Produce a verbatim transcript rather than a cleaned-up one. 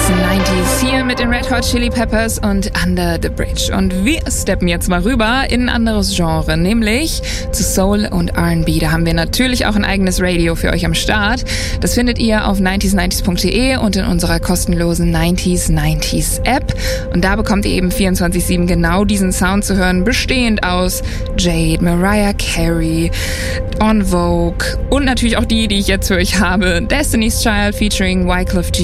neunziger hier mit den Red Hot Chili Peppers und Under the Bridge. Und wir steppen jetzt mal rüber in ein anderes Genre, nämlich zu Soul und R and B. Da haben wir natürlich auch ein eigenes Radio für euch am Start. Das findet ihr auf neunzig neunzig punkt de und in unserer kostenlosen neunzig neunzig App. Und da bekommt ihr eben vierundzwanzig sieben genau diesen Sound zu hören, bestehend aus Jade, Mariah Carey, En Vogue und natürlich auch die, die ich jetzt für euch habe, Destiny's Child featuring Wyclef Jean.